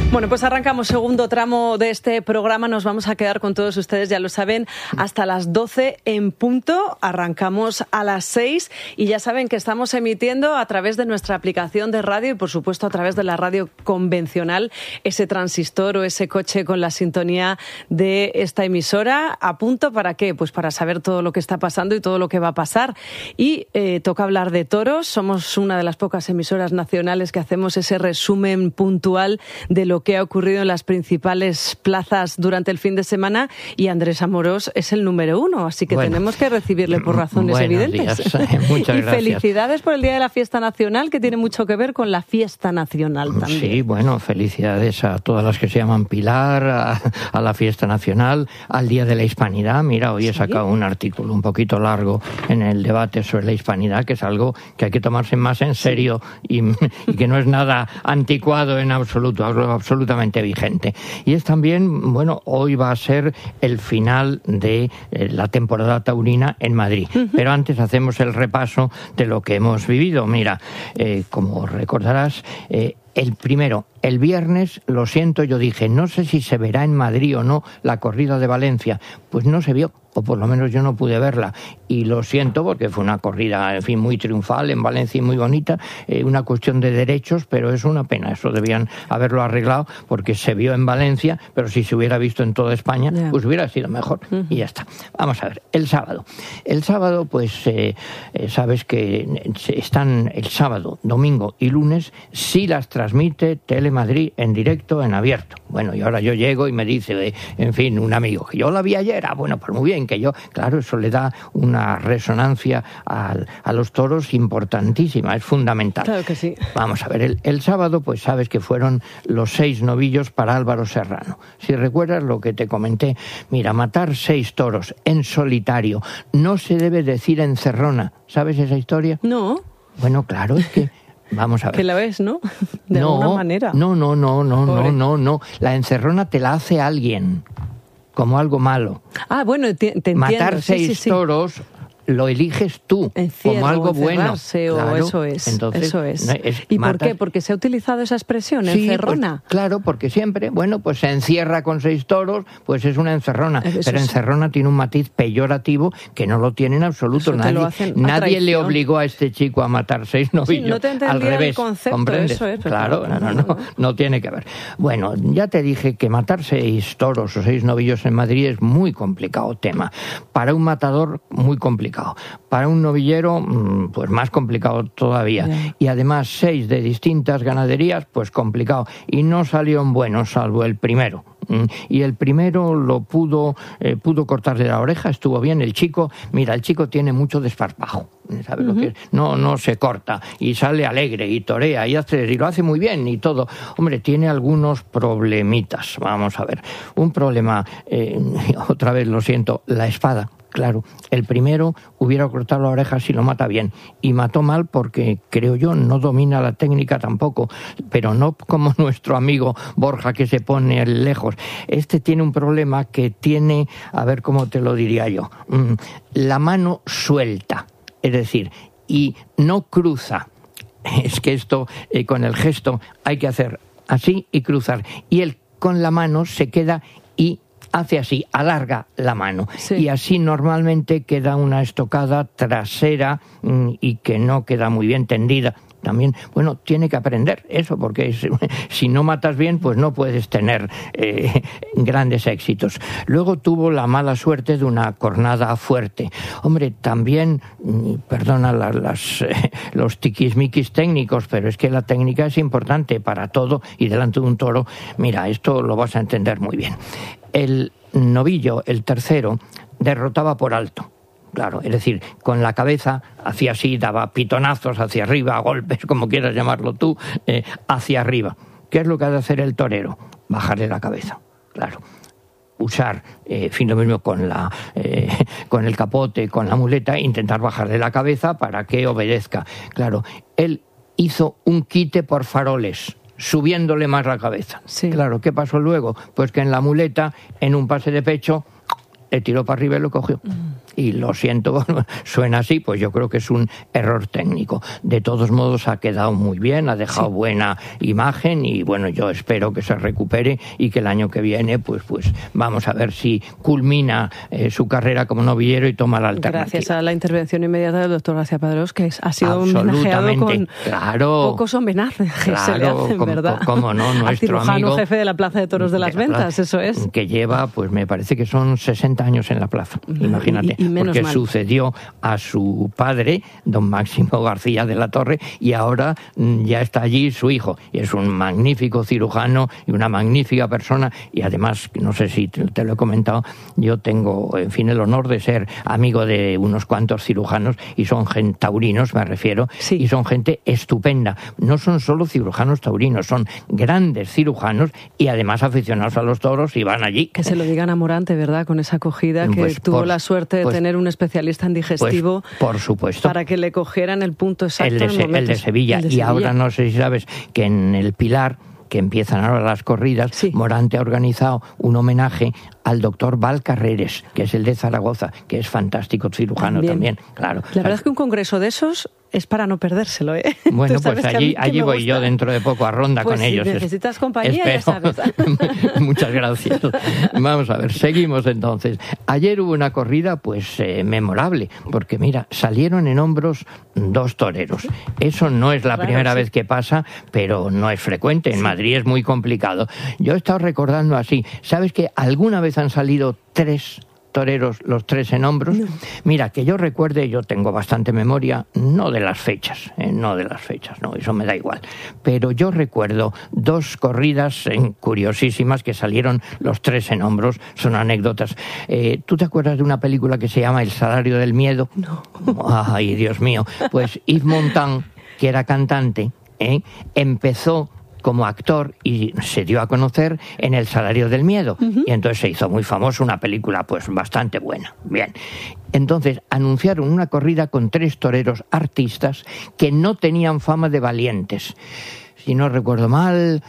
Bueno, pues arrancamos segundo tramo de este programa. Nos vamos a quedar con todos ustedes, ya lo saben, hasta las 12 en punto. Arrancamos a las 6 y ya saben que estamos emitiendo a través de nuestra aplicación de radio y, por supuesto, a través de la radio convencional, ese transistor o ese coche con la sintonía de esta emisora. ¿A punto para qué? Pues para saber todo lo que está pasando y todo lo que va a pasar. Y toca hablar de toros. Somos una de las pocas emisoras nacionales que hacemos ese resumen puntual de lo que ha ocurrido en las principales plazas durante el fin de semana, y Andrés Amorós es el número 1, así que tenemos que recibirle por razones evidentes. Muchas y gracias. Felicidades por el Día de la Fiesta Nacional, que tiene mucho que ver con la fiesta nacional también. Sí, bueno, felicidades a todas las que se llaman Pilar, a la fiesta nacional, al Día de la Hispanidad. Mira, hoy he sacado un artículo un poquito largo en el debate sobre la hispanidad, que es algo que hay que tomarse más en serio y que no es nada anticuado en absoluto, absolutamente vigente. Y es también, bueno, hoy va a ser el final de la temporada taurina en Madrid. Pero antes hacemos el repaso de lo que hemos vivido. Mira, como recordarás, el viernes, lo siento, yo dije, no sé si se verá en Madrid o no la corrida de Valencia. Pues no se vio, o por lo menos yo no pude verla. Y lo siento porque fue una corrida, en fin, muy triunfal en Valencia y muy bonita. Una cuestión de derechos, pero es una pena. Eso debían haberlo arreglado porque se vio en Valencia, pero si se hubiera visto en toda España, pues hubiera sido mejor. Y ya está. Vamos a ver, el sábado. El sábado, pues, sabes que están el sábado, domingo y lunes, sí las transmite Telemadrid en directo, en abierto. Bueno, y ahora yo llego y me dice, en fin, un amigo, que yo la vi ayer. Bueno, pues muy bien, que yo, claro, eso le da una resonancia a los toros importantísima, es fundamental. Claro que sí. Vamos a ver, el sábado, pues sabes que fueron los 6 novillos para Álvaro Serrano. Si recuerdas lo que te comenté, mira, matar 6 toros en solitario no se debe decir encerrona. ¿Sabes esa historia? No. Bueno, claro, es que... Vamos a ver. Que la ves, ¿no? De alguna manera. No. La encerrona te la hace alguien, como algo malo. Ah, bueno, te entiendo. Matar 6 toros lo eliges tú, como algo bueno. Claro, eso es. Entonces, eso es. ¿Y por qué? ¿Porque se ha utilizado esa expresión, encerrona? Pues, claro, porque siempre, bueno, pues se encierra con 6 toros, pues es una encerrona. Pero encerrona tiene un matiz peyorativo que no lo tiene en absoluto. Nadie le obligó a este chico a matar 6 novillos. No te entendía al revés, el concepto, ¿comprendes? Eso es. Claro, no tiene que ver. Bueno, ya te dije que matar 6 toros o 6 novillos en Madrid es muy complicado tema. Para un matador, muy complicado. Para un novillero, pues más complicado todavía. Yeah. Y además 6 de distintas ganaderías, pues complicado. Y no salieron buenos, salvo el primero. Y el primero lo pudo cortarle la oreja, estuvo bien. El chico tiene mucho desparpajo. ¿Sabes lo que es? No se corta y sale alegre y torea y lo hace muy bien y todo. Hombre, tiene algunos problemitas. Vamos a ver. Un problema, otra vez lo siento, la espada. Claro, el primero hubiera cortado la oreja si lo mata bien. Y mató mal porque, creo yo, no domina la técnica tampoco. Pero no como nuestro amigo Borja, que se pone lejos. Este tiene un problema que tiene, a ver cómo te lo diría yo, la mano suelta. Es decir, y no cruza. Es que esto, con el gesto, hay que hacer así y cruzar. Y él con la mano se queda y hace así, alarga la mano. Sí. Y así normalmente queda una estocada trasera y que no queda muy bien tendida. También, bueno, tiene que aprender eso, porque si no matas bien, pues no puedes tener grandes éxitos. Luego tuvo la mala suerte de una cornada fuerte. Hombre, también, perdona los tiquismiquis técnicos, pero es que la técnica es importante para todo y delante de un toro. Mira, esto lo vas a entender muy bien. El novillo, el tercero, derrotaba por alto. Claro, es decir, con la cabeza hacía así, daba pitonazos hacia arriba, golpes, como quieras llamarlo tú, hacia arriba. ¿Qué es lo que ha de hacer el torero? Bajarle la cabeza, claro. Usar, lo mismo con el capote, con la muleta, intentar bajarle la cabeza para que obedezca. Claro, él hizo un quite por faroles, subiéndole más la cabeza. Sí. Claro, ¿qué pasó luego? Pues que en la muleta, en un pase de pecho, le tiró para arriba y lo cogió. y lo siento, suena así, pues yo creo que es un error técnico. De todos modos ha quedado muy bien, ha dejado buena imagen y bueno, yo espero que se recupere y que el año que viene pues vamos a ver si culmina su carrera como novillero y toma la alternativa. Gracias a la intervención inmediata del doctor García Padrós, que ha sido homenajeado con pocos homenajes se le hacen, ¿verdad? Cómo no, nuestro cirujano amigo jefe de la Plaza de Toros de las Ventas, eso es. Que lleva, pues me parece que son 60 años en la plaza, imagínate, y menos porque mal. Sucedió a su padre, don Máximo García de la Torre, y ahora ya está allí su hijo, y es un magnífico cirujano y una magnífica persona, y además, no sé si te lo he comentado, yo tengo, en fin, el honor de ser amigo de unos cuantos cirujanos, y son gente taurinos, me refiero, y son gente estupenda. No son solo cirujanos taurinos, son grandes cirujanos y además aficionados a los toros y van allí. Que se lo digan a Morante, ¿verdad? Con esa acogida que tuvo la suerte de tener un especialista en digestivo. Por supuesto. Para que le cogieran el punto exacto. El de Sevilla. Y ahora no sé si sabes que en el Pilar, que empiezan ahora las corridas, Morante ha organizado un homenaje al doctor Val Carreres, que es el de Zaragoza, que es fantástico cirujano también, claro. La verdad es que un congreso de esos es para no perdérselo, ¿eh? Bueno, pues allí voy yo dentro de poco a ronda con ellos. Si necesitas compañía, ya sabes. Muchas gracias. Vamos a ver, seguimos entonces. Ayer hubo una corrida, pues, memorable, porque mira, salieron en hombros 2 toreros. Eso no es la primera vez que pasa, pero no es frecuente. En Madrid es muy complicado. Yo he estado recordando así. ¿Sabes que alguna vez han salido 3 toreros, los 3 en hombros? No. Mira, que yo recuerde, yo tengo bastante memoria, no de las fechas, no, eso me da igual, pero yo recuerdo 2 corridas curiosísimas que salieron los 3 en hombros, son anécdotas. ¿Tú te acuerdas de una película que se llama El salario del miedo? No. Ay, Dios mío, pues Yves Montand, que era cantante, empezó como actor y se dio a conocer en El salario del miedo. Y entonces se hizo muy famoso, una película pues bastante buena. Bien. Entonces anunciaron una corrida con 3 toreros artistas que no tenían fama de valientes. Si no recuerdo mal,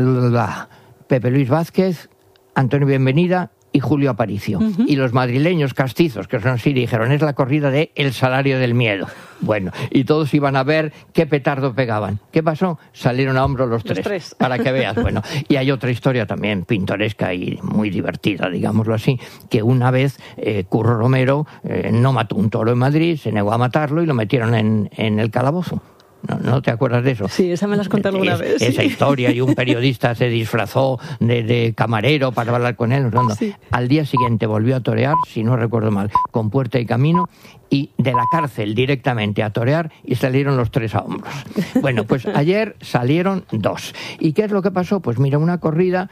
Pepe Luis Vázquez, Antonio Bienvenida y Julio Aparicio. Y los madrileños castizos, que son así, dijeron, es la corrida de El salario del miedo. Bueno, y todos iban a ver qué petardo pegaban. ¿Qué pasó? Salieron a hombros los 3, para que veas. Bueno, y hay otra historia también pintoresca y muy divertida, digámoslo así, que una vez Curro Romero no mató un toro en Madrid, se negó a matarlo y lo metieron en el calabozo. ¿No te acuerdas de eso? Sí, esa me la has contado alguna vez. Esa historia, y un periodista se disfrazó de camarero para hablar con él. Al día siguiente volvió a torear, si no recuerdo mal, con Puerta y Camino, y de la cárcel directamente a torear, y salieron los 3 a hombros. Bueno, pues ayer salieron 2. ¿Y qué es lo que pasó? Pues mira, una corrida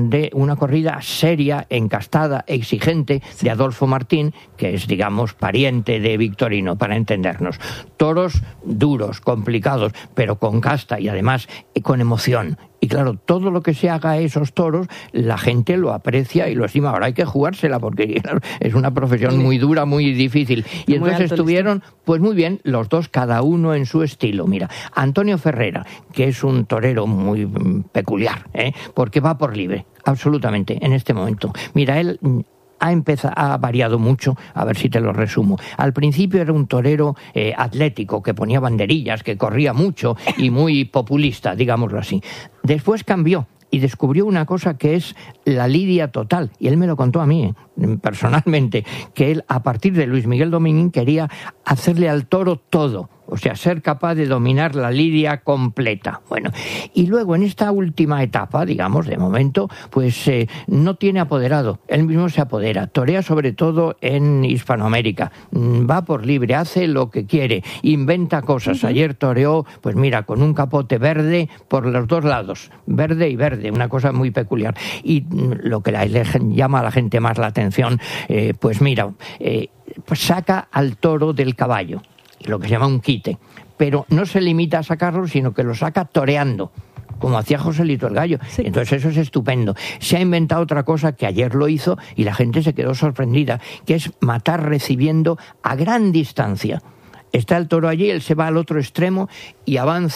seria, encastada, exigente, de Adolfo Martín, que es, digamos, pariente de Victorino, para entendernos. Toros duros, complicados, pero con casta y además con emoción. Y claro, todo lo que se haga a esos toros, la gente lo aprecia y lo estima. Ahora hay que jugársela porque claro, es una profesión muy dura, muy difícil. Y entonces estuvieron, pues muy bien, los 2, cada uno en su estilo. Mira, Antonio Ferrera, que es un torero muy peculiar, porque va por libre, absolutamente, en este momento. Mira, él ha variado mucho, a ver si te lo resumo. Al principio era un torero atlético, que ponía banderillas, que corría mucho y muy populista, digámoslo así. Después cambió y descubrió una cosa que es la lidia total, y él me lo contó a mí personalmente, que él, a partir de Luis Miguel Domínguez, quería hacerle al toro todo. O sea, ser capaz de dominar la lidia completa. Bueno, y luego en esta última etapa, digamos, de momento, pues no tiene apoderado. Él mismo se apodera. Torea sobre todo en Hispanoamérica. Va por libre, hace lo que quiere, inventa cosas. Ayer toreó, pues mira, con un capote verde por los 2 lados. Verde y verde, una cosa muy peculiar. Y lo que le llama a la gente más la atención, pues mira, pues saca al toro del caballo, lo que se llama un quite, pero no se limita a sacarlo, sino que lo saca toreando, como hacía Joselito el Gallo. Sí. Entonces eso es estupendo. Se ha inventado otra cosa que ayer lo hizo y la gente se quedó sorprendida, que es matar recibiendo a gran distancia. Está el toro allí, él se va al otro extremo y avanza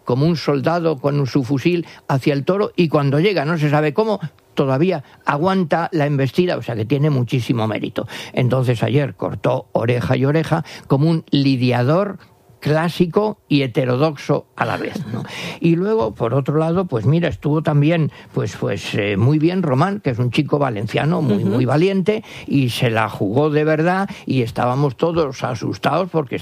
como un soldado con su fusil hacia el toro, y cuando llega, no se sabe cómo, todavía aguanta la embestida, o sea que tiene muchísimo mérito. Entonces ayer cortó oreja y oreja como un lidiador clásico y heterodoxo a la vez, ¿no? Y luego, por otro lado, pues mira, estuvo también muy bien Román, que es un chico valenciano muy valiente, y se la jugó de verdad, y estábamos todos asustados porque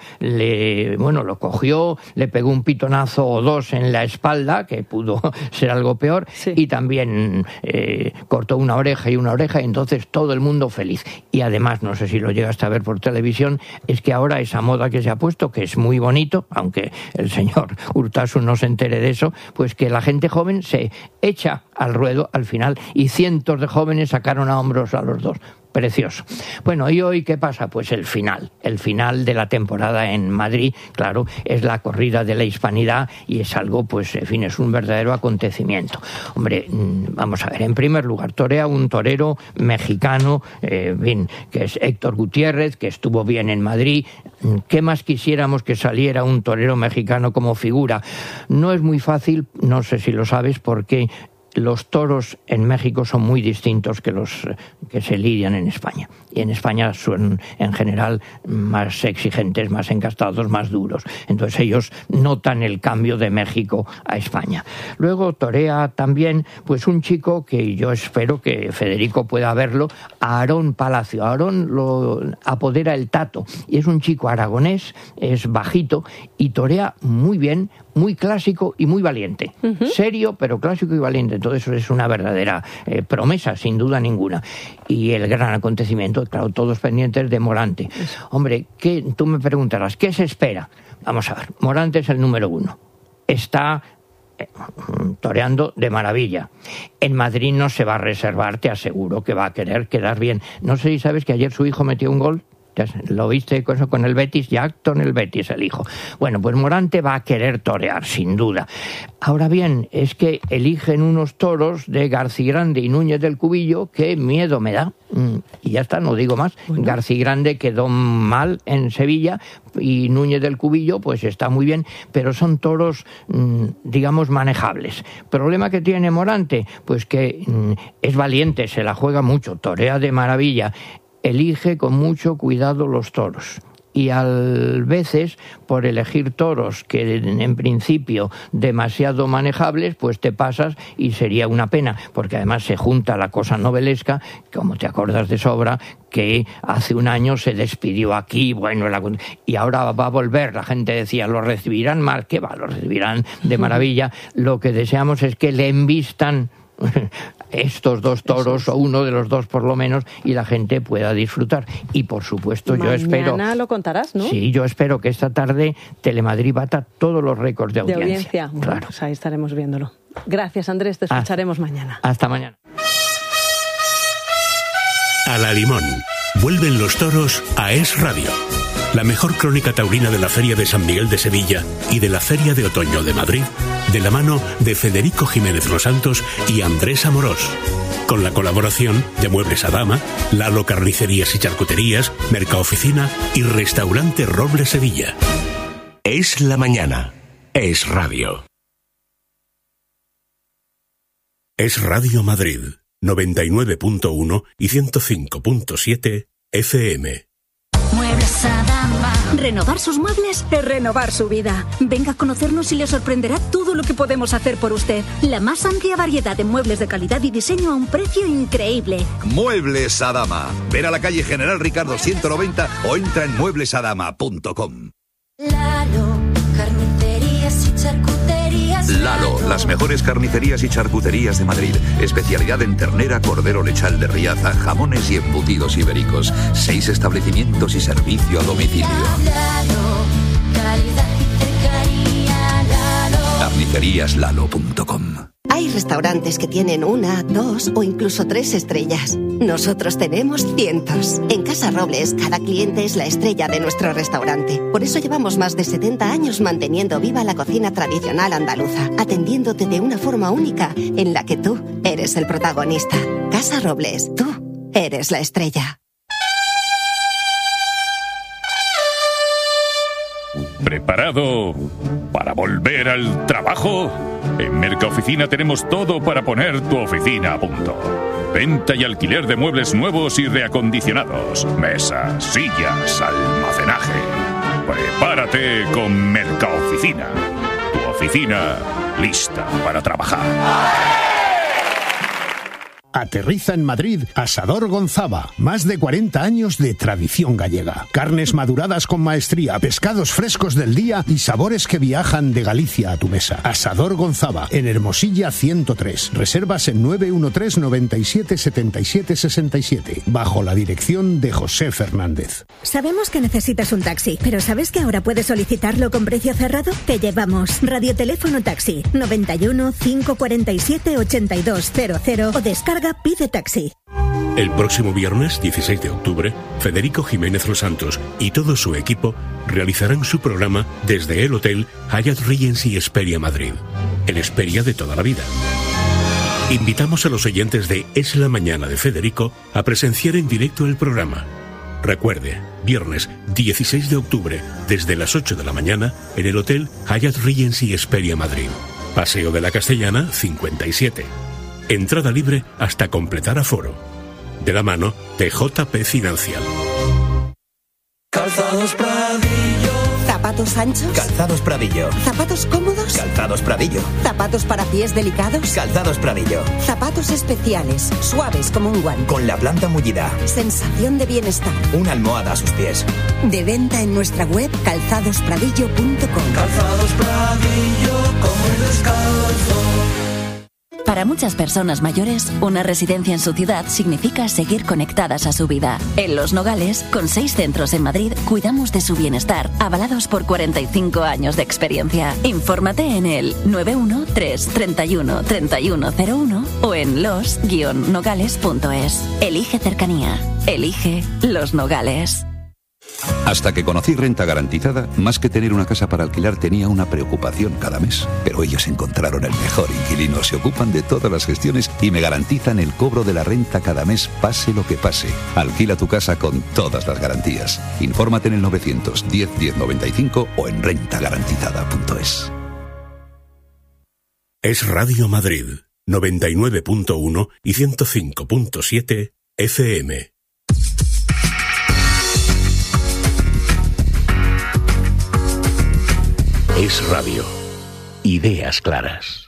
lo cogió, le pegó un pitonazo o dos en la espalda, que pudo ser algo peor, sí. Y también cortó una oreja, y entonces todo el mundo feliz. Y además, no sé si lo llegaste a ver por televisión, es que ahora esa moda que se ha puesto, que es muy bonito, aunque el señor Urtasun no se entere de eso, pues que la gente joven se echa al ruedo al final, y cientos de jóvenes sacaron a hombros a los dos. Precioso. Bueno, ¿y hoy qué pasa? Pues el final de la temporada en Madrid, claro, es la corrida de la hispanidad, y es algo, pues, en fin, es un verdadero acontecimiento. Hombre, vamos a ver, en primer lugar, torea un torero mexicano, que es Héctor Gutiérrez, que estuvo bien en Madrid. ¿Qué más quisiéramos que saliera un torero mexicano como figura? No es muy fácil, no sé si lo sabes, porque los toros en México son muy distintos que los que se lidian en España. Y en España son, en general, más exigentes, más encastados, más duros. Entonces ellos notan el cambio de México a España. Luego torea también, pues, un chico que yo espero que Federico pueda verlo, Aarón Palacio. Aarón lo apodera el Tato, y es un chico aragonés, es bajito, y torea muy bien, muy clásico y muy valiente. Serio, pero clásico y valiente. Entonces eso es una verdadera promesa, sin duda ninguna. Y el gran acontecimiento, claro, todos pendientes de Morante. Hombre, tú me preguntarás, ¿qué se espera? Vamos a ver, Morante es el número 1. Está toreando de maravilla. En Madrid no se va a reservar, te aseguro que va a querer quedar bien. No sé si sabes que ayer su hijo metió un gol. ¿Lo viste con el Betis? Jackson, el Betis, el hijo. Bueno, pues Morante va a querer torear, sin duda. Ahora bien, es que eligen unos toros de Garcigrande y Núñez del Cubillo que miedo me da. Y ya está, no digo más. Bueno. Garcigrande quedó mal en Sevilla, y Núñez del Cubillo pues está muy bien, pero son toros, digamos, manejables. ¿Problema que tiene Morante? Pues que es valiente, se la juega mucho, torea de maravilla. Elige con mucho cuidado los toros, y a veces, por elegir toros que en principio demasiado manejables, pues te pasas, y sería una pena, porque además se junta la cosa novelesca, como te acuerdas de sobra, que hace un año se despidió aquí, y ahora va a volver. La gente decía, lo recibirán mal, ¿qué va? Lo recibirán de maravilla. Lo que deseamos es que le embistan estos dos toros, o uno de los dos por lo menos, y la gente pueda disfrutar. Y por supuesto, yo espero... Mañana lo contarás, ¿no? Sí, yo espero que esta tarde Telemadrid bata todos los récords de audiencia. Bueno, claro. Pues ahí estaremos viéndolo. Gracias, Andrés, te escucharemos mañana. Hasta mañana. A la Limón. Vuelven los toros a Es Radio. La mejor crónica taurina de la Feria de San Miguel de Sevilla y de la Feria de Otoño de Madrid, de la mano de Federico Jiménez Los Santos y Andrés Amorós. Con la colaboración de Muebles Adama, Lalo Carnicerías y Charcuterías, Mercaoficina y Restaurante Roble Sevilla. Es la mañana. Es Radio. Es Radio Madrid, 99.1 y 105.7 FM. Muebles Adama. Renovar sus muebles es renovar su vida. Venga a conocernos y le sorprenderá todo lo que podemos hacer por usted. La más amplia variedad de muebles de calidad y diseño a un precio increíble. Muebles Adama. Ven a la calle General Ricardo 190 o entra en mueblesadama.com. Lalo, carnicerías y charcuterías. Lalo, las mejores carnicerías y charcuterías de Madrid. Especialidad en ternera, cordero lechal de Riaza, jamones y embutidos ibéricos. 6 establecimientos y servicio a domicilio. Lalo, calidad y cercanía. Lalo. Carniceríaslalo.com. Hay restaurantes que tienen 1, 2 o incluso 3 estrellas. Nosotros tenemos cientos. En Casa Robles, cada cliente es la estrella de nuestro restaurante. Por eso llevamos más de 70 años manteniendo viva la cocina tradicional andaluza, atendiéndote de una forma única en la que tú eres el protagonista. Casa Robles, tú eres la estrella. Prepara ¿Preparado para volver al trabajo? En Mercaoficina tenemos todo para poner tu oficina a punto. Venta y alquiler de muebles nuevos y reacondicionados. Mesas, sillas, almacenaje. Prepárate con Mercaoficina. Tu oficina lista para trabajar. Aterriza en Madrid Asador Gonzava. Más de 40 años de tradición gallega. Carnes maduradas con maestría, pescados frescos del día y sabores que viajan de Galicia a tu mesa. Asador Gonzava, en Hermosilla 103. Reservas en 913 97 77 67. Bajo la dirección de José Fernández. Sabemos que necesitas un taxi, pero ¿sabes que ahora puedes solicitarlo con precio cerrado? Te llevamos Radioteléfono Taxi 91 547 8200 o descarga Pide Taxi. El próximo viernes 16 de octubre, Federico Jiménez Los Santos y todo su equipo realizarán su programa desde el Hotel Hyatt Regency Hesperia Madrid, el Hesperia de toda la vida. Invitamos a los oyentes de Es la Mañana de Federico a presenciar en directo el programa. Recuerde, viernes 16 de octubre, desde las 8 de la mañana, en el Hotel Hyatt Regency Hesperia Madrid. Paseo de la Castellana 57. Entrada libre hasta completar aforo. De la mano de JP Financial. Calzados Pradillo. ¿Zapatos anchos? Calzados Pradillo. ¿Zapatos cómodos? Calzados Pradillo. ¿Zapatos para pies delicados? Calzados Pradillo. Zapatos especiales, suaves como un guante. Con la planta mullida. Sensación de bienestar. Una almohada a sus pies. De venta en nuestra web calzadospradillo.com. Calzados Pradillo, como el descalzo. Para muchas personas mayores, una residencia en su ciudad significa seguir conectadas a su vida. En Los Nogales, con 6 centros en Madrid, cuidamos de su bienestar, avalados por 45 años de experiencia. Infórmate en el 913 31 3101 o en los-nogales.es. Elige cercanía. Elige Los Nogales. Hasta que conocí Renta Garantizada, más que tener una casa para alquilar tenía una preocupación cada mes. Pero ellos encontraron el mejor inquilino, se ocupan de todas las gestiones y me garantizan el cobro de la renta cada mes, pase lo que pase. Alquila tu casa con todas las garantías. Infórmate en el 910 1095 o en rentagarantizada.es. Es Radio Madrid, 99.1 y 105.7 FM. Es Radio. Ideas claras.